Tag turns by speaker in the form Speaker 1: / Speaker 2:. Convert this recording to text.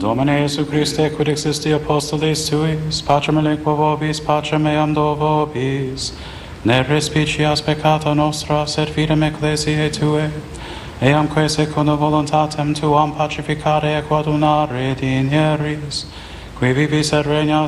Speaker 1: Domine Iesu Christe, quid existi apostolis tuis, pacem aliquo vobis, pacem meam do vobis, ne respicias peccata nostra, sed fidem ecclesiae Tue, eamque secundo voluntatem Tuam pacificare et coadunare dinieris, qui vivis et regnas